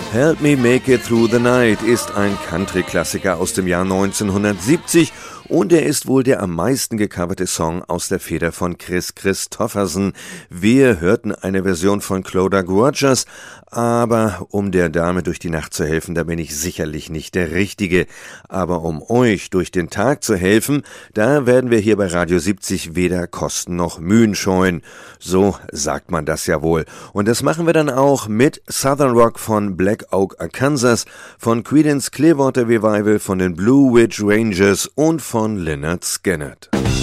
Help Me Make It Through the Night ist ein Country-Klassiker aus dem Jahr 1970 und er ist wohl der am meisten gecoverte Song aus der Feder von Kris Kristofferson. Wir hörten eine Version von Claude Doug Rogers, aber um der Dame durch die Nacht zu helfen, da bin ich sicherlich nicht der Richtige. Aber um euch durch den Tag zu helfen, da werden wir hier bei Radio 70 weder Kosten noch Mühen scheuen. So sagt man das ja wohl. Und das machen wir dann auch mit Southern Rock von Black Oak, Arkansas, von Creedence Clearwater Revival, von den Blue Ridge Rangers und von Lynyrd Skynyrd.